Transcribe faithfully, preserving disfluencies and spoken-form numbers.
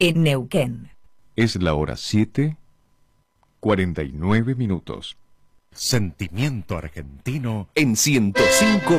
en Neuquén. Es la hora siete, cuarenta y nueve minutos. Sentimiento argentino en ciento cinco